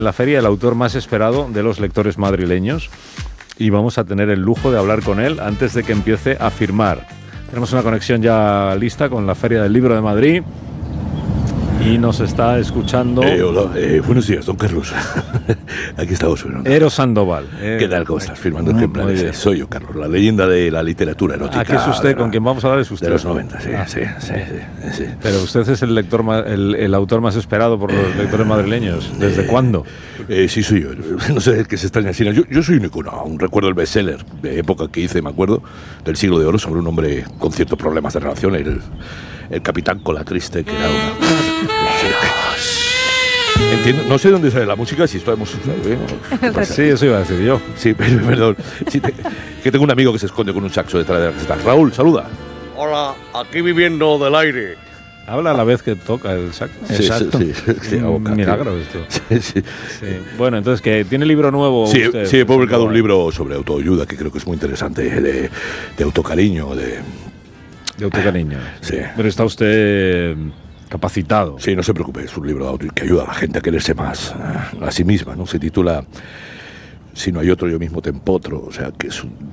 La feria, el autor más esperado de los lectores madrileños, y vamos a tener el lujo de hablar con él antes de que empiece a firmar. Tenemos una conexión ya lista con la Feria del Libro de Madrid y nos está escuchando... Hola, buenos días, don Carlos. Aquí estamos. Eros Sandoval. ¿Qué tal? ¿Cómo estás? Firmando ejemplares. Soy yo, Carlos, la leyenda de la literatura erótica. Aquí es usted, con quien vamos a hablar es usted. De los 90, sí. Pero usted es el lector el autor más esperado por los lectores madrileños. ¿Desde cuándo? Sí, soy yo. No sé qué se extraña. Yo soy un icono. Aún recuerdo el bestseller de época que hice, me acuerdo, del Siglo de Oro, sobre un hombre con ciertos problemas de relación, el capitán Colatriste, que era una... Entiendo, no sé dónde sale la música, si estamos... Sí, eso iba a decir yo. Sí, perdón. Sí, que tengo un amigo que se esconde con un saxo detrás de la caseta. Raúl, saluda. Hola, aquí viviendo del aire. Habla a la vez que toca el saxo. Sí, exacto. Sí, un milagro esto. Sí. Bueno, entonces, ¿que tiene libro nuevo usted? Sí, he publicado un libro sobre autoayuda que creo que es muy interesante, de autocariño, de autocariño. Sí. Pero está usted capacitado. Sí, no se preocupe, es un libro de auto que ayuda a la gente a quererse más a sí misma, ¿no? Se titula Si no hay otro, yo mismo te empotro, o sea, que es un...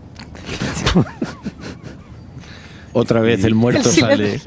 Otra vez el muerto sale.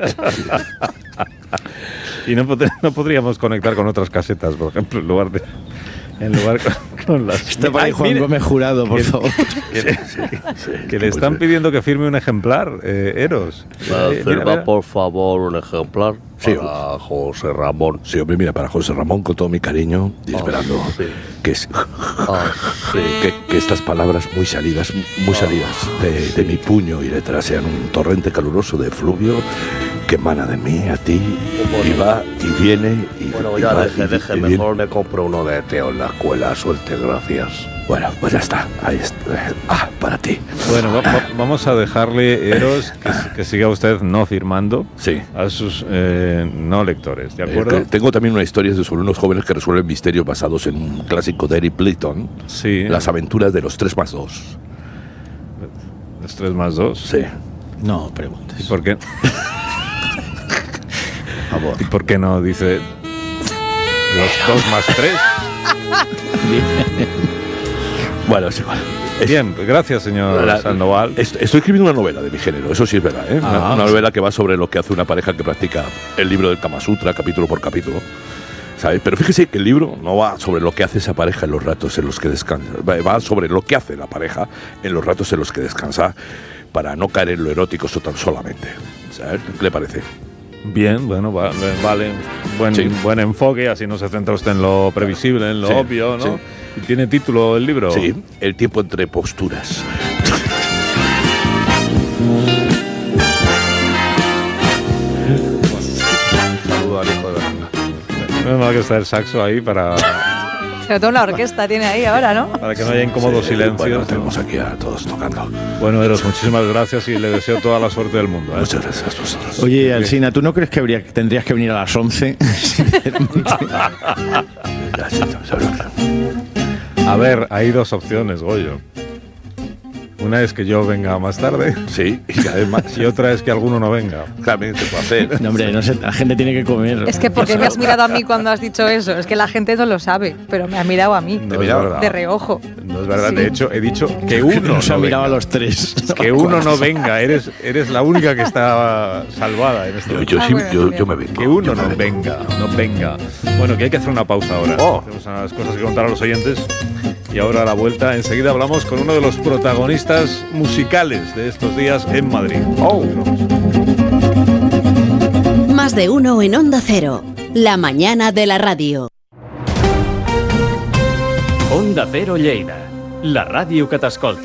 Y no podríamos conectar con otras casetas, por ejemplo, en lugar con las... Está para Juan Gómez Jurado, por favor. Que le están pidiendo que firme un ejemplar, Eros. Firma, por favor, un ejemplar para José Ramón. Sí, hombre, mira, para José Ramón, con todo mi cariño, y esperando que estas palabras muy salidas de mi puño y letra sean un torrente caluroso de fluvio que emana de mí a ti, y va y viene y... Bueno, ya deje, mejor me compro uno de Teo en la escuela, suerte, gracias. Bueno, pues ya está, ahí está. Para ti. Bueno, vamos a dejarle, Eros, que siga usted no firmando a sus no lectores, ¿de acuerdo? Tengo también una historia sobre unos jóvenes que resuelven misterios basados en un clásico de Eric Blyton, Las aventuras de los 3+2. ¿Los 3+2? Sí. No preguntes. ¿Y por qué? Por favor. ¿Y por qué no dice los 2+3? Bueno, es igual. Bien, gracias, señor Sandoval. Estoy escribiendo una novela de mi género, eso sí es verdad, ¿eh? Una novela que va sobre lo que hace una pareja que practica el libro del Kama Sutra, capítulo por capítulo, ¿sabes? Pero fíjese que el libro no va sobre lo que hace esa pareja en los ratos en los que descansa, va sobre lo que hace la pareja en los ratos en los que descansa, para no caer en lo erótico tan solamente, ¿sabes? ¿Qué le parece? Bien, bueno, vale. Buen enfoque, así no se centra usted en lo previsible, en lo obvio, ¿no? Sí. ¿Tiene título el libro? Sí, El tiempo entre posturas. Saludo al hijo de la... Menos mal que está el saxo ahí para... Sobre todo la orquesta tiene ahí ahora, ¿no? Para que no haya incómodos silencios. Bueno, tenemos aquí a todos tocando. Bueno, Eros, muchísimas gracias y le deseo toda la suerte del mundo, ¿eh? Muchas gracias a vosotros. Oye, Alsina, ¿tú no crees que tendrías que venir a las 11? A ver, hay dos opciones, Goyo. Una es que yo venga más tarde. Sí, y además. Y otra es que alguno no venga. También se puede hacer. No, hombre, no sé, la gente tiene que comer. Es que porque me has mirado a mí cuando has dicho eso. Es que la gente no lo sabe, pero me ha mirado a mí. No es verdad. De reojo. No es verdad. Sí. De hecho, he dicho que uno nos ha mirado a los tres. Que uno no venga. Eres la única que está salvada en este momento. Yo me vengo. Que uno no venga. Bueno, que hay que hacer una pausa ahora. Tenemos unas cosas que contar a los oyentes. Y ahora a la vuelta, enseguida hablamos con uno de los protagonistas musicales de estos días en Madrid. Más de uno en Onda Cero. La mañana de la radio. Onda Cero Lleida. La ràdio que t'escolta.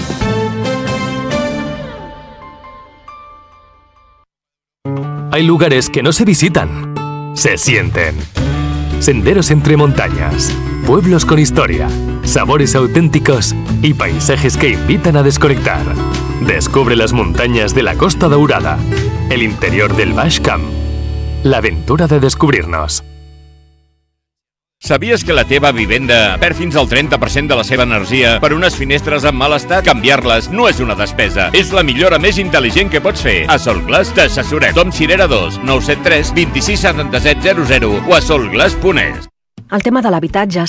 Hay lugares que no se visitan, se sienten. Senderos entre montañas, pueblos con historia, sabores auténticos y paisajes que invitan a desconectar. Descubre las montañas de la Costa Daurada, el interior del Baix Camp. La aventura de descubrirnos. Sabies que la teva vivenda perd fins al 30% de la seva energia per unes finestres en mal estat? Canviar-les no és una despesa. És la millora més intel·ligent que pots fer. A Solglass t'assessorem. Tom Cirera 2 973 26 77 00 o a solglass.es. El tema de l'habitatge